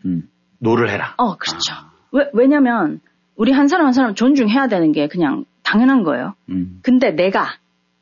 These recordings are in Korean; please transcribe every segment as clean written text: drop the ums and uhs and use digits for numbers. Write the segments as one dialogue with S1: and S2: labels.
S1: 노를 해라.
S2: 그렇죠. 왜냐면 우리 한 사람 한 사람 존중해야 되는 게 그냥 당연한 거예요. 근데 내가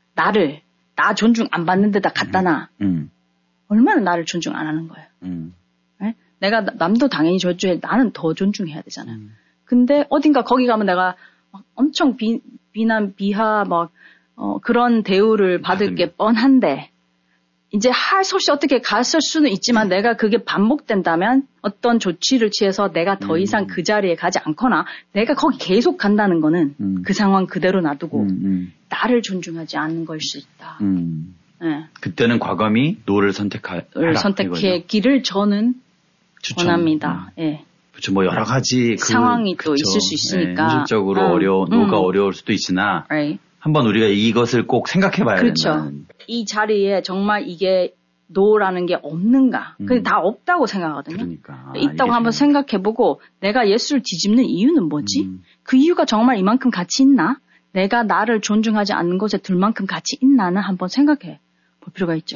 S2: 나 존중 안 받는 데다 갖다 놔. 얼마나 나를 존중 안 하는 거예요. 네? 내가 남도 당연히 존중해. 나는 더 존중해야 되잖아요. 근데 어딘가 거기 가면 내가 막 엄청 비난, 비하, 그런 대우를 받을 게 뻔한데 이제 할 수 없이 어떻게 갔을 수는 있지만 내가 그게 반복된다면 어떤 조치를 취해서 내가 더 이상 그 자리에 가지 않거나 내가 거기 계속 간다는 거는 그 상황 그대로 놔두고 나를 존중하지 않는 걸 수 있다. 네.
S1: 그때는 과감히 노를 선택하기를
S2: 저는 권합니다. 예.
S1: 그렇죠. 뭐 여러 가지
S2: 상황이 또 있을 수 있으니까.
S1: 네, 현실적으로 노가 어려울 수도 있으나
S2: right.
S1: 한번 우리가 이것을 꼭 생각해봐야
S2: 그렇죠.
S1: 된다는.
S2: 이 자리에 정말 이게 노라는 게 없는가. 근데 다 없다고 생각하거든요.
S1: 그러니까.
S2: 있다고 한번 생각해보고 내가 예수를 뒤집는 이유는 뭐지? 그 이유가 정말 이만큼 가치 있나? 내가 나를 존중하지 않는 곳에 둘 만큼 가치 있나는 한번 생각해 볼 필요가 있죠.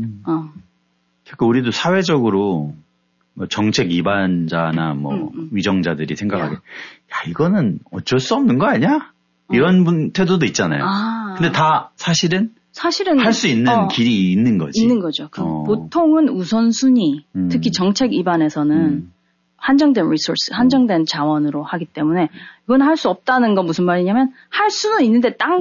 S1: 그러니까 우리도 사회적으로 뭐 정책 위반자나 위정자들이 생각하기에 야 이거는 어쩔 수 없는 거 아니야? 이런 태도도 있잖아요. 근데 다 사실은 할 수 있는 길이 있는 거지.
S2: 있는 거죠. 보통은 우선순위, 특히 정책 위반에서는 한정된 리소스, 한정된 자원으로 하기 때문에 이건 할 수 없다는 건 무슨 말이냐면 할 수는 있는데 딴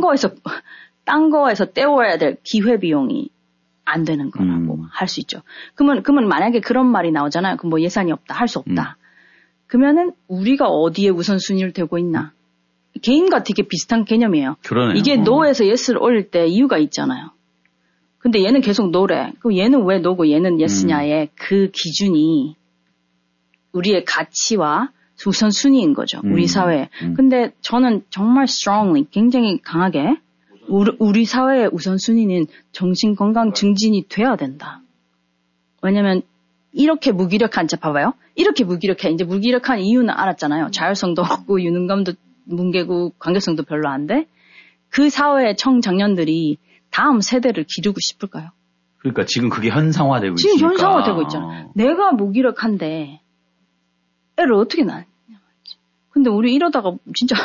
S2: 거에서 떼워야 될 기회 비용이 안 되는 거라고 할 수 있죠. 그러면 만약에 그런 말이 나오잖아요. 그럼 뭐 예산이 없다, 할 수 없다. 그러면은 우리가 어디에 우선순위를 두고 있나? 개인과 되게 비슷한 개념이에요.
S1: 그러네요.
S2: 이게 노에서 예스를 올릴 때 이유가 있잖아요. 근데 얘는 계속 노래. 그럼 얘는 왜 노고 얘는 예스냐의 그 기준이 우리의 가치와 우선순위인 거죠. 우리 사회에. 근데 저는 정말 strongly, 굉장히 강하게 우리 사회의 우선순위는 정신건강 증진이 돼야 된다. 왜냐면 이렇게 무기력한, 봐봐요. 이렇게 무기력해. 이제 무기력한 이유는 알았잖아요. 자율성도 없고 유능감도 뭉개고 관계성도 별로 안 돼. 그 사회의 청장년들이 다음 세대를 기르고 싶을까요?
S1: 그러니까 지금 그게 현상화되고 있으니까.
S2: 지금 현상화되고 있잖아. 내가 무기력한데 애를 어떻게 낳냐. 근데 우리 이러다가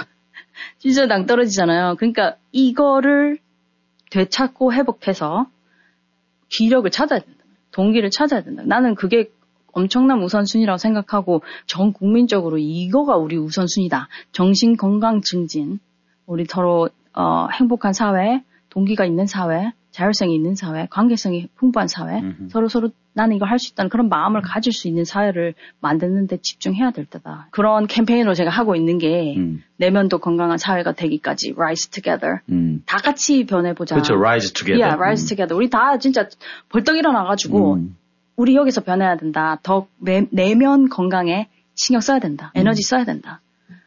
S2: 진짜 낭떠러지잖아요. 그러니까 이거를 되찾고 회복해서 기력을 찾아야 된다. 동기를 찾아야 된다. 나는 그게 엄청난 우선순위라고 생각하고 전 국민적으로 이거가 우리 우선순위다. 정신건강 증진, 우리 서로 행복한 사회, 동기가 있는 사회, 자율성이 있는 사회, 관계성이 풍부한 사회, 서로 나는 이거 할 수 있다는 그런 마음을 가질 수 있는 사회를 만드는 데 집중해야 될 때다. 그런 캠페인으로 제가 하고 있는 게 내면도 건강한 사회가 되기까지 Rise Together. 다 같이 변해보자.
S1: 그렇죠. Rise Together.
S2: Yeah, Rise Together. 우리 다 진짜 벌떡 일어나가지고 우리 여기서 변해야 된다. 더 내면 건강에 신경 써야 된다. 에너지 써야 된다.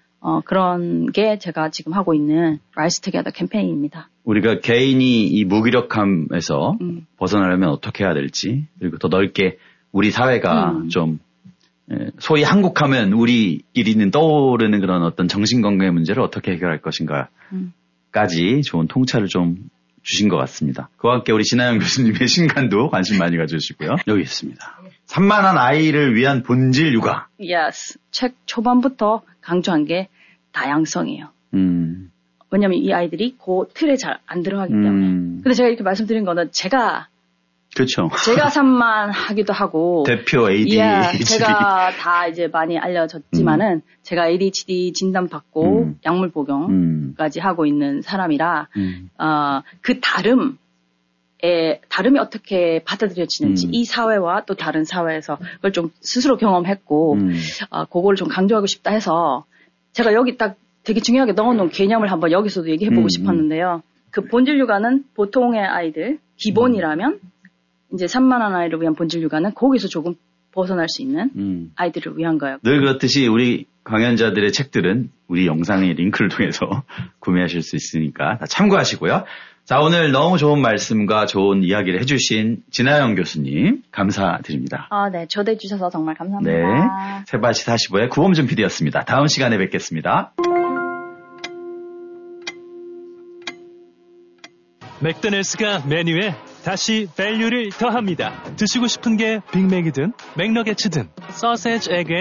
S2: 그런 게 제가 지금 하고 있는 Rise Together 캠페인입니다.
S1: 우리가 개인이 이 무기력함에서 벗어나려면 어떻게 해야 될지, 그리고 더 넓게 우리 사회가 좀 소위 한국하면 우리끼리는 떠오르는 그런 어떤 정신건강의 문제를 어떻게 해결할 것인가까지 좋은 통찰을 좀 주신 것 같습니다. 그와 함께 우리 진아영 교수님의 신간도 관심 많이 가져주시고요. 여기 있습니다. 산만한 아이를 위한 본질 육아.
S2: Yes. 책 초반부터 강조한 게 다양성이에요. 왜냐면 이 아이들이 그 틀에 잘 안 들어가기 때문에. 근데 제가 이렇게 말씀드린 거는
S1: 그렇죠.
S2: 제가 산만하기도 하고.
S1: 대표 ADHD.
S2: Yeah, 제가 다 이제 많이 알려졌지만은 제가 ADHD 진단 받고 약물 복용까지 하고 있는 사람이라 그 다름이 어떻게 받아들여지는지 이 사회와 또 다른 사회에서 그걸 좀 스스로 경험했고 그거를 좀 강조하고 싶다 해서 제가 여기 딱 되게 중요하게 넣어놓은 개념을 한번 여기서도 얘기해보고 싶었는데요. 그 본질 육아는 보통의 아이들 기본이라면 이제 산만한 아이를 위한 본질 육아는 거기서 조금 벗어날 수 있는 아이들을 위한 거예요.
S1: 늘 그렇듯이 우리 강연자들의 책들은 우리 영상의 링크를 통해서 구매하실 수 있으니까 다 참고하시고요. 자, 오늘 너무 좋은 말씀과 좋은 이야기를 해주신 진아영 교수님 감사드립니다.
S2: 네. 초대해 주셔서 정말 감사합니다.
S1: 네. 세바시 45의 구범준 PD였습니다. 다음 시간에 뵙겠습니다.
S3: 맥도날드가 메뉴에 다시 밸류를 더합니다. 드시고 싶은 게 빅맥이든 맥너게츠든 소세지 에그에